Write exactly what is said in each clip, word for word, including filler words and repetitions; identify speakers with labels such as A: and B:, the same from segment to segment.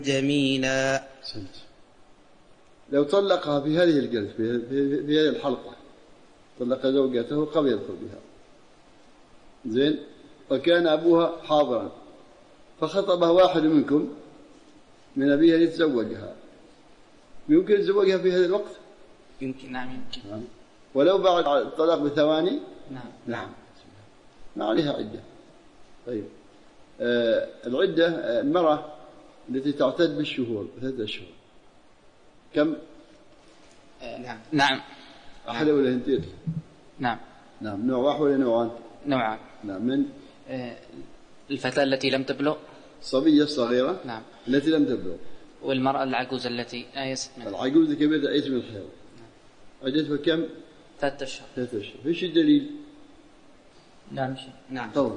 A: جميلا.
B: لو طلقها في هذه الجلسة في, في, في هذه الحلقة، طلق زوجته قبل يدخل بها، زين، وكان أبوها حاضرا، فخطبه واحد منكم من أبيها يتزوجها، يمكن يتزوجها في هذا الوقت؟
A: يمكن. نعم يمكن.
B: نعم. ولو بعد الطلاق بثواني؟
A: نعم.
B: نعم. ما عليها عدة. طيب، آه العدة، آه المرأة التي تعتد بالشهور ثلاثة أشهر كم؟
A: آه نعم. نعم.
B: أحد ولا اثنتين؟
A: نعم.
B: نعم. نوع واحد ولا نوعان؟
A: نوعان.
B: نعم. من؟
A: آه الفتاة التي لم تبلغ.
B: الصبية الصغيرة.
A: نعم.
B: التي لم تبلغ.
A: والمرأة العجوز التي آيست منها.
B: العجوز الكبيرة آيست من الحيض. عدتها كم؟
A: ثلاثة أشهر.
B: ثلاثة أشهر. فيش الدليل؟
A: نعم. نعم.
B: طول.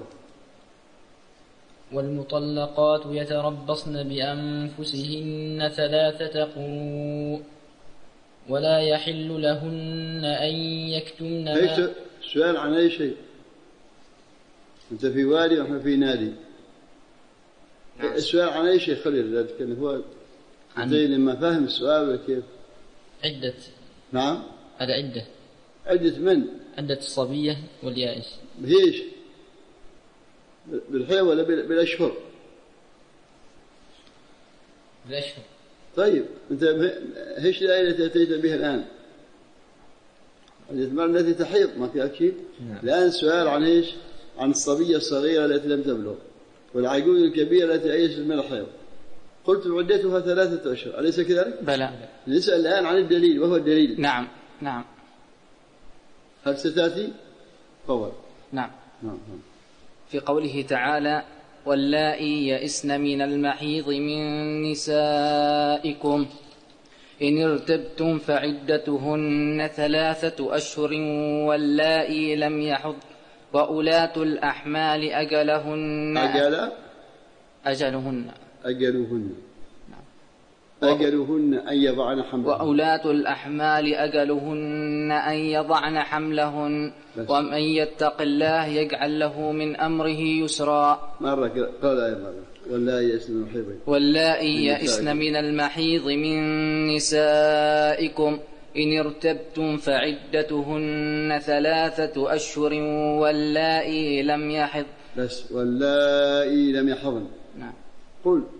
C: والمطلقات يتربصن بأنفسهن ثلاثة قروء ولا يحل لهن أن يكتمن ما.
B: سؤال عن أي شيء؟ أنت في وادي وإحنا في نادي. نعم. السؤال عن أي شيء خليل ذلك كان هو زي لما فاهم السؤال ولا كيف؟
C: عدة.
B: نعم.
C: هذا عدة.
B: عدة من؟
C: عدة الصبية واليائس.
B: بهيش؟ بالحيض ولا بالأشهر؟
C: بالأشهر.
B: طيب أنت إيش الآية التي أتيت بها الآن؟ المرأة التي تحيض ما في أكيد. نعم. الآن سؤال عن إيش؟ عن الصبية الصغيرة التي لم تبلغ والعجوز الكبيرة التي عيشت من الحيض. قلت عدتها ثلاثة أشهر، أليس كذلك؟
A: بلى.
B: نسأل الآن عن الدليل، وهو الدليل.
A: نعم. نعم.
B: هل ستأتي؟ فور.
A: نعم.
B: نعم. نعم.
A: في قوله تعالى: واللائي يئسن من المحيض من نسائكم إن ارتبتم فعدتهن ثلاثة أشهر واللائي لم يحض وأولاة الأحمال أجلهن
B: أجل
A: أجلهن
B: أجلهن أجلهن أن يضعن حملهن
A: وأولاة الأحمال أجلهن أن يضعن حملهن ومن يتق الله يجعل له من أمره يسرا.
B: مرة قال أيضا واللائي يئسن من المحيض
A: واللائي يئسن من المحيض من نسائكم إن ارتبتم فعدتهن ثلاثة أشهر واللائي لم يحض.
B: بس واللائي لم يحضن.
A: نعم.
B: قل